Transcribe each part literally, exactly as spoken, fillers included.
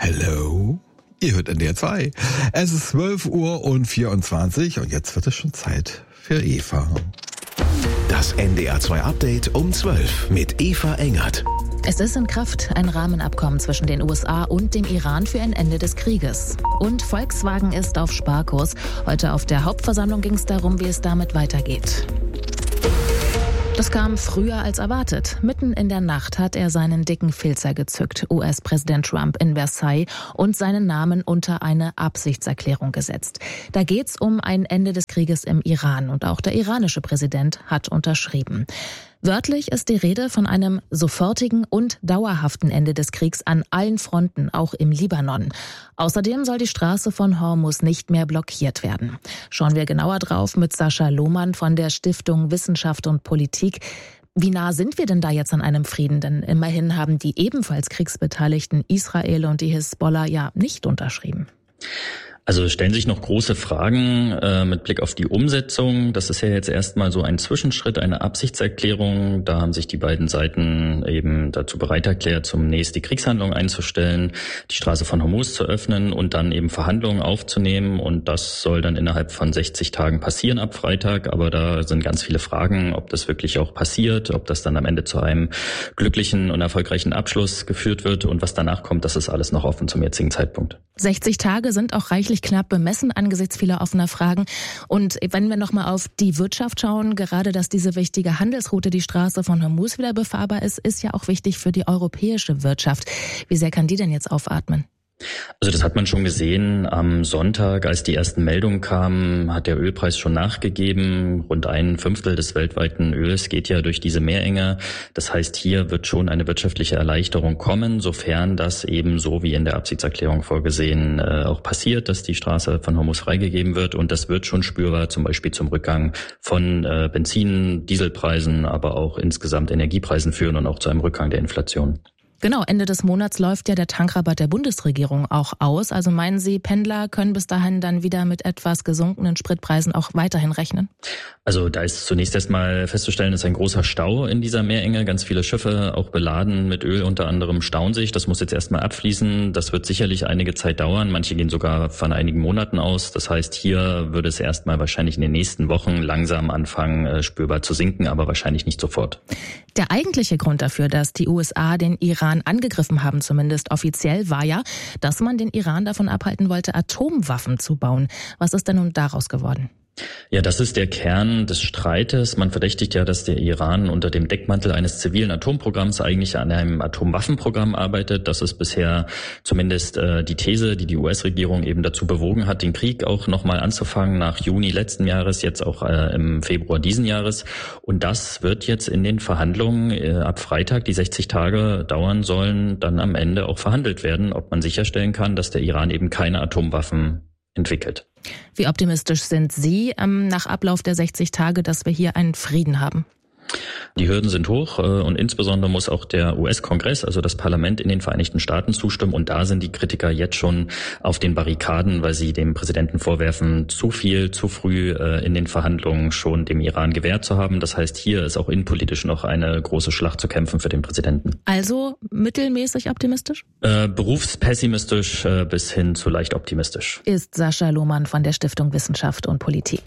Hello? Ihr hört N D R zwei. Es ist zwölf Uhr und vierundzwanzig und jetzt wird es schon Zeit für Eva. Das N D R zwei Update um zwölf mit Eva Engert. Es ist in Kraft ein Rahmenabkommen zwischen den U S A und dem Iran für ein Ende des Krieges. Und Volkswagen ist auf Sparkurs. Heute auf der Hauptversammlung ging es darum, wie es damit weitergeht. Das kam früher als erwartet. Mitten in der Nacht hat er seinen dicken Filzer gezückt, U S-Präsident Trump in Versailles, und seinen Namen unter eine Absichtserklärung gesetzt. Da geht's um ein Ende des Krieges im Iran und auch der iranische Präsident hat unterschrieben. Wörtlich ist die Rede von einem sofortigen und dauerhaften Ende des Kriegs an allen Fronten, auch im Libanon. Außerdem soll die Straße von Hormuz nicht mehr blockiert werden. Schauen wir genauer drauf mit Sascha Lohmann von der Stiftung Wissenschaft und Politik. Wie nah sind wir denn da jetzt an einem Frieden? Denn immerhin haben die ebenfalls kriegsbeteiligten Israel und die Hisbollah ja nicht unterschrieben. Also es stellen sich noch große Fragen äh, mit Blick auf die Umsetzung. Das ist ja jetzt erstmal so ein Zwischenschritt, eine Absichtserklärung. Da haben sich die beiden Seiten eben dazu bereit erklärt, zunächst die Kriegshandlung einzustellen, die Straße von Hormuz zu öffnen und dann eben Verhandlungen aufzunehmen. Und das soll dann innerhalb von sechzig Tagen passieren ab Freitag. Aber da sind ganz viele Fragen, ob das wirklich auch passiert, ob das dann am Ende zu einem glücklichen und erfolgreichen Abschluss geführt wird. Und was danach kommt, das ist alles noch offen zum jetzigen Zeitpunkt. sechzig Tage sind auch reichlich knapp bemessen angesichts vieler offener Fragen. Und wenn wir nochmal auf die Wirtschaft schauen, gerade dass diese wichtige Handelsroute, die Straße von Hormuz, wieder befahrbar ist, ist ja auch wichtig für die europäische Wirtschaft. Wie sehr kann die denn jetzt aufatmen? Also das hat man schon gesehen. Am Sonntag, als die ersten Meldungen kamen, hat der Ölpreis schon nachgegeben. Rund ein Fünftel des weltweiten Öls geht ja durch diese Meerenge. Das heißt, hier wird schon eine wirtschaftliche Erleichterung kommen, sofern das eben so wie in der Absichtserklärung vorgesehen äh, auch passiert, dass die Straße von Hormuz freigegeben wird. Und das wird schon spürbar, zum Beispiel zum Rückgang von äh, Benzin, Dieselpreisen, aber auch insgesamt Energiepreisen führen und auch zu einem Rückgang der Inflation. Genau, Ende des Monats läuft ja der Tankrabatt der Bundesregierung auch aus. Also meinen Sie, Pendler können bis dahin dann wieder mit etwas gesunkenen Spritpreisen auch weiterhin rechnen? Also da ist zunächst erstmal festzustellen, ist ein großer Stau in dieser Meerenge. Ganz viele Schiffe, auch beladen mit Öl unter anderem, stauen sich. Das muss jetzt erstmal abfließen. Das wird sicherlich einige Zeit dauern. Manche gehen sogar von einigen Monaten aus. Das heißt, hier würde es erstmal wahrscheinlich in den nächsten Wochen langsam anfangen, spürbar zu sinken, aber wahrscheinlich nicht sofort. Der eigentliche Grund dafür, dass die U S A den Iran angegriffen haben, zumindest offiziell, war ja, dass man den Iran davon abhalten wollte, Atomwaffen zu bauen. Was ist denn nun daraus geworden? Ja, das ist der Kern des Streites. Man verdächtigt ja, dass der Iran unter dem Deckmantel eines zivilen Atomprogramms eigentlich an einem Atomwaffenprogramm arbeitet. Das ist bisher zumindest äh, die These, die die U S-Regierung eben dazu bewogen hat, den Krieg auch nochmal anzufangen nach Juni letzten Jahres, jetzt auch äh, im Februar diesen Jahres. Und das wird jetzt in den Verhandlungen äh, ab Freitag, die sechzig Tage dauern sollen, dann am Ende auch verhandelt werden, ob man sicherstellen kann, dass der Iran eben keine Atomwaffen entwickelt. Wie optimistisch sind Sie ähm, nach Ablauf der sechzig Tage, dass wir hier einen Frieden haben? Die Hürden sind hoch und insbesondere muss auch der U S-Kongress, also das Parlament in den Vereinigten Staaten, zustimmen. Und da sind die Kritiker jetzt schon auf den Barrikaden, weil sie dem Präsidenten vorwerfen, zu viel, zu früh in den Verhandlungen schon dem Iran gewährt zu haben. Das heißt, hier ist auch innenpolitisch noch eine große Schlacht zu kämpfen für den Präsidenten. Also mittelmäßig optimistisch? Äh, berufspessimistisch äh, bis hin zu leicht optimistisch. Ist Sascha Lohmann von der Stiftung Wissenschaft und Politik.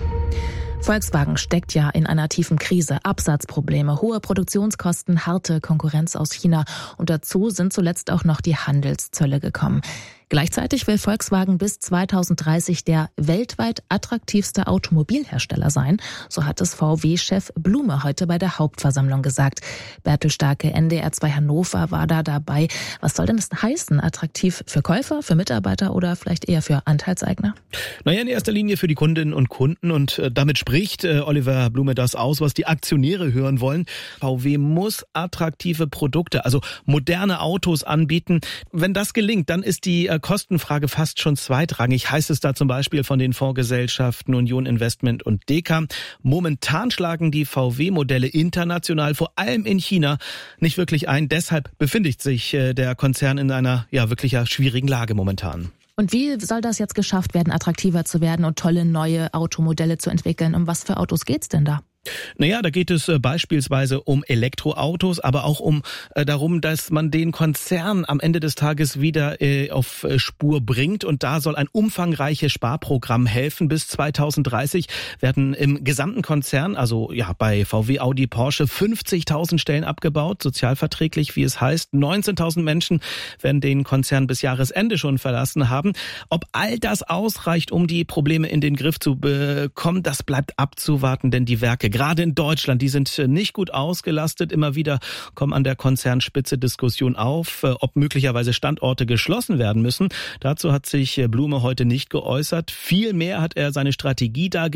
Volkswagen steckt ja in einer tiefen Krise, Absatzprobleme, hohe Produktionskosten, harte Konkurrenz aus China und dazu sind zuletzt auch noch die Handelszölle gekommen. Gleichzeitig will Volkswagen bis zweitausenddreißig der weltweit attraktivste Automobilhersteller sein. So hat es V W-Chef Blume heute bei der Hauptversammlung gesagt. Bertel Starke, N D R zwei Hannover, war da dabei. Was soll denn das heißen? Attraktiv für Käufer, für Mitarbeiter oder vielleicht eher für Anteilseigner? Naja, in erster Linie für die Kundinnen und Kunden. Und äh, damit spricht äh, Oliver Blume das aus, was die Aktionäre hören wollen. V W muss attraktive Produkte, also moderne Autos anbieten. Wenn das gelingt, dann ist die äh, Kostenfrage fast schon zweitrangig, heißt es da zum Beispiel von den Fondsgesellschaften Union Investment und Deka. Momentan schlagen die V W-Modelle international, vor allem in China, nicht wirklich ein. Deshalb befindet sich der Konzern in einer ja wirklich schwierigen Lage momentan. Und wie soll das jetzt geschafft werden, attraktiver zu werden und tolle neue Automodelle zu entwickeln? Um was für Autos geht's denn da? Naja, da geht es äh, beispielsweise um Elektroautos, aber auch um äh, darum, dass man den Konzern am Ende des Tages wieder äh, auf äh, Spur bringt. Und da soll ein umfangreiches Sparprogramm helfen. Bis zweitausenddreißig werden im gesamten Konzern, also ja bei V W, Audi, Porsche, fünfzigtausend Stellen abgebaut, sozialverträglich, wie es heißt. neunzehntausend Menschen werden den Konzern bis Jahresende schon verlassen haben. Ob all das ausreicht, um die Probleme in den Griff zu bekommen, das bleibt abzuwarten, denn die Werke, gerade in Deutschland, die sind nicht gut ausgelastet. Immer wieder kommen an der Konzernspitze Diskussionen auf, ob möglicherweise Standorte geschlossen werden müssen. Dazu hat sich Blume heute nicht geäußert. Vielmehr hat er seine Strategie dargelegt.